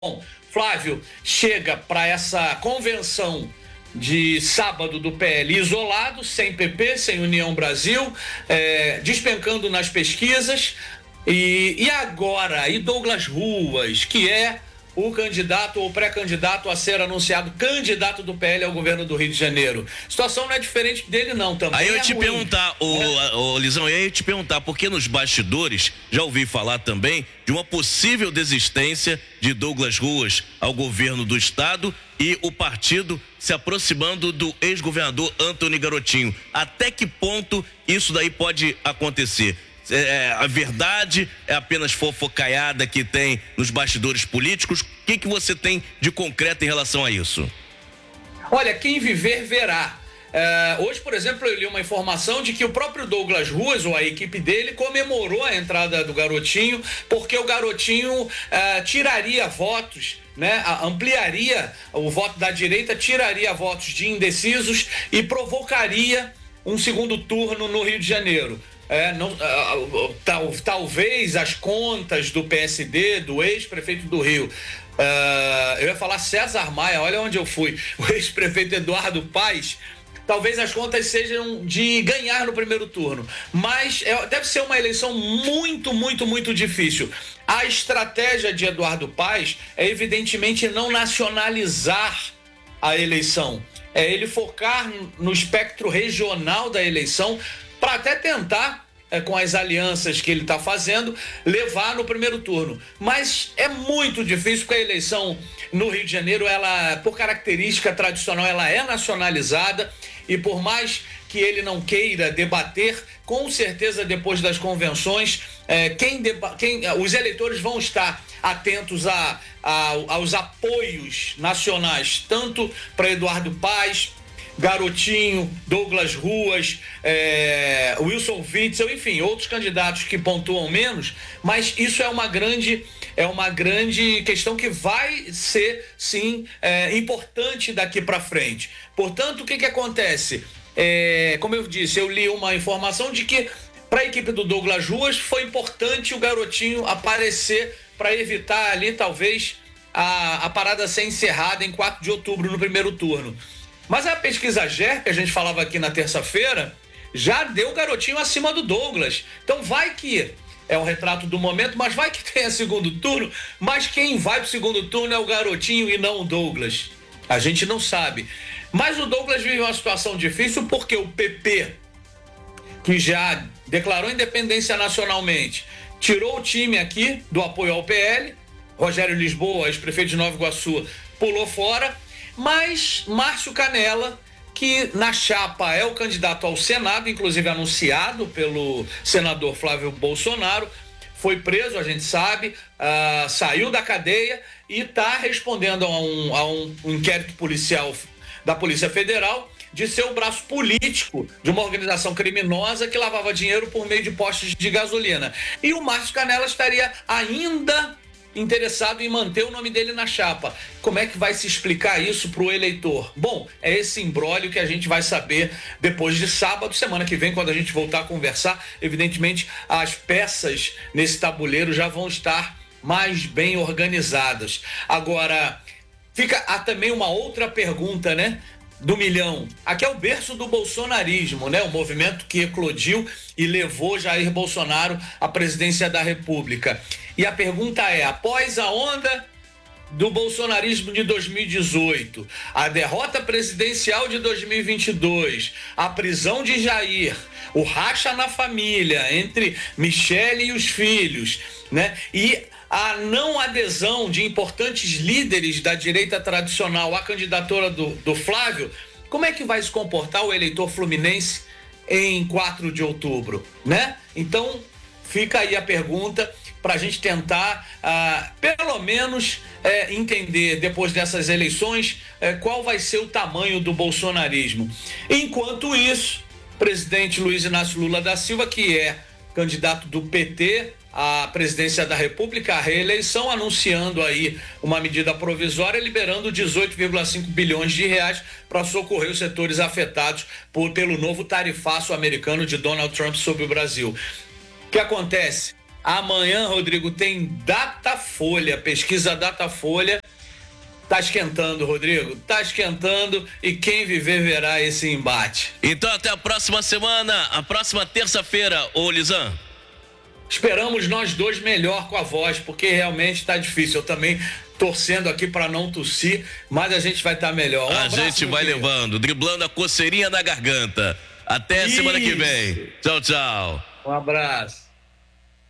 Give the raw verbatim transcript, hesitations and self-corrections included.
Bom, Flávio, chega para essa convenção de sábado do P L isolado, sem P P, sem União Brasil, é, despencando nas pesquisas. E, e agora, e Douglas Ruas, que é o candidato ou pré-candidato a ser anunciado candidato do P L ao governo do Rio de Janeiro. A situação não é diferente dele, não, também. Aí eu ia é te ruim, perguntar, ô, né? ô, Lisão, eu ia te perguntar, porque nos bastidores, já ouvi falar também de uma possível desistência de Douglas Ruas ao governo do estado e o partido se aproximando do ex-governador Antony Garotinho. Até que ponto isso daí pode acontecer? É, a verdade é apenas fofocaiada que tem nos bastidores políticos? O que, que você tem de concreto em relação a isso? Olha, quem viver verá. É, hoje, por exemplo, eu li uma informação de que o próprio Douglas Ruas, ou a equipe dele, comemorou a entrada do Garotinho, porque o Garotinho é, tiraria votos, né, ampliaria o voto da direita, tiraria votos de indecisos e provocaria um segundo turno no Rio de Janeiro. É, não, uh, tal, talvez as contas do P S D, do ex-prefeito do Rio, uh, eu ia falar César Maia, olha onde eu fui, o ex-prefeito Eduardo Paes, talvez as contas sejam de ganhar no primeiro turno, mas é, deve ser uma eleição muito, muito, muito difícil. A estratégia de Eduardo Paes é evidentemente não nacionalizar a eleição, é ele focar no espectro regional da eleição, para até tentar, é, com as alianças que ele está fazendo, levar no primeiro turno. Mas é muito difícil, porque a eleição no Rio de Janeiro, ela, por característica tradicional, ela é nacionalizada, e por mais que ele não queira debater, com certeza depois das convenções, é, quem deba- quem, os eleitores vão estar atentos a, a, aos apoios nacionais, tanto para Eduardo Paes, Garotinho, Douglas Ruas, é, Wilson Witzel, enfim, outros candidatos que pontuam menos, mas isso é uma grande, é uma grande questão que vai ser, sim, é, importante daqui para frente. Portanto, o que que acontece? É, como eu disse, eu li uma informação de que para a equipe do Douglas Ruas foi importante o Garotinho aparecer para evitar ali, talvez, a, a parada ser encerrada em quatro de outubro no primeiro turno. Mas a pesquisa G E R, que a gente falava aqui na terça-feira, já deu o Garotinho acima do Douglas. Então vai que é um retrato do momento, mas vai que tenha segundo turno, mas quem vai pro segundo turno é o Garotinho e não o Douglas. A gente não sabe. Mas o Douglas vive uma situação difícil porque o P P, que já declarou independência nacionalmente, tirou o time aqui do apoio ao P L, Rogério Lisboa, ex-prefeito de Nova Iguaçu, pulou fora. Mas Márcio Canella, que na chapa é o candidato ao Senado, inclusive anunciado pelo senador Flávio Bolsonaro, foi preso, a gente sabe, uh, saiu da cadeia e está respondendo a um, a um inquérito policial da Polícia Federal de ser o braço político de uma organização criminosa que lavava dinheiro por meio de postos de gasolina. E o Márcio Canella estaria ainda interessado em manter o nome dele na chapa. Como é que vai se explicar isso para o eleitor? Bom, é esse imbróglio que a gente vai saber depois de sábado, semana que vem, quando a gente voltar a conversar. Evidentemente, as peças nesse tabuleiro já vão estar mais bem organizadas. Agora, fica há também uma outra pergunta, né? Do milhão. Aqui é o berço do bolsonarismo, né? O movimento que eclodiu e levou Jair Bolsonaro à presidência da República. E a pergunta é, após a onda do bolsonarismo de dois mil e dezoito, a derrota presidencial de dois mil e vinte e dois, a prisão de Jair, o racha na família entre Michele e os filhos, né? E a não adesão de importantes líderes da direita tradicional à candidatura do, do Flávio, como é que vai se comportar o eleitor fluminense em quatro de outubro, né? Então, fica aí a pergunta para a gente tentar, ah, pelo menos, eh, entender, depois dessas eleições, eh, qual vai ser o tamanho do bolsonarismo. Enquanto isso, o presidente Luiz Inácio Lula da Silva, que é candidato do P T à presidência da República, a reeleição, anunciando aí uma medida provisória liberando dezoito vírgula cinco bilhões de reais para socorrer os setores afetados por, pelo novo tarifaço americano de Donald Trump sobre o Brasil. O que acontece? Amanhã, Rodrigo, tem Datafolha, pesquisa Datafolha. Tá esquentando, Rodrigo, tá esquentando e quem viver verá esse embate. Então até a próxima semana, a próxima terça-feira, ô Lisan. Esperamos nós dois melhor com a voz, porque realmente tá difícil. Eu também torcendo aqui para não tossir, mas a gente vai estar tá melhor. Um a abraço, gente vai querido. levando, driblando a coceirinha na garganta. Até Isso. semana que vem. Tchau, tchau. Um abraço.